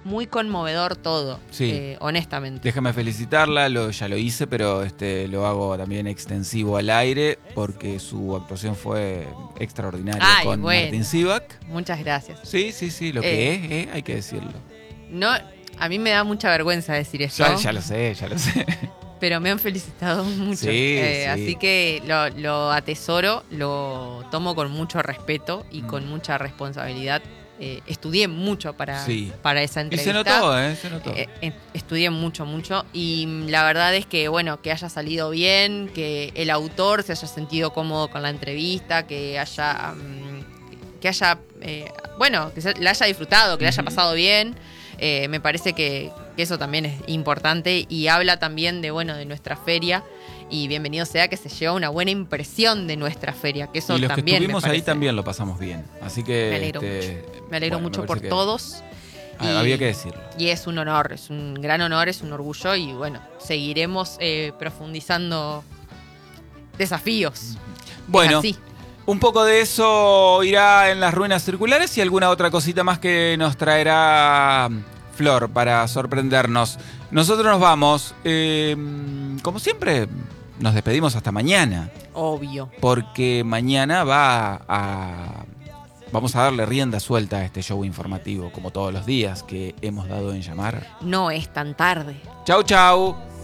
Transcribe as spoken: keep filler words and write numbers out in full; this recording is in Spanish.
muy conmovedor todo, Sí. eh, honestamente. Déjame felicitarla, lo, ya lo hice, pero este, lo hago también extensivo al aire porque su actuación fue extraordinaria. Ay, con bueno. Martín Sivak. Muchas gracias. Sí, sí, sí, lo Eh, que es, eh, hay que decirlo. No, a mí me da mucha vergüenza decir esto, Ya, ya lo sé, ya lo sé. pero me han felicitado mucho. Sí, Eh, sí. Así que lo, lo atesoro, lo tomo con mucho respeto y Mm. con mucha responsabilidad. Eh, estudié mucho para, Sí. para esa Y entrevista. se notó, ¿eh? Se notó. Eh, eh, estudié mucho, mucho. Y mm, la verdad es que, bueno, que haya salido bien, que el autor se haya sentido cómodo con la entrevista, que haya, mm, que haya, eh, bueno, que se, la haya disfrutado, que le haya Ujú. pasado bien. Eh, me parece que, que eso también es importante y habla también de, bueno, de nuestra feria. Y bienvenido sea que se lleva una buena impresión de nuestra feria, que eso Y los que también me estuvimos ahí parece- también lo pasamos bien. Así que. Me alegro este, Me alegro bueno, mucho me por parece que todos. ah, Había que decirlo. Y es un honor, es un gran honor, es un orgullo y bueno, seguiremos eh, profundizando desafíos. Bueno, Es así. un poco de eso irá en las ruinas circulares y alguna otra cosita más que nos traerá Flor para sorprendernos. Nosotros nos vamos. Eh, como siempre, nos despedimos hasta mañana. Obvio. Porque mañana va a... Vamos a darle rienda suelta a este show informativo, como todos los días que hemos dado en llamar. No es tan tarde. Chau, chau.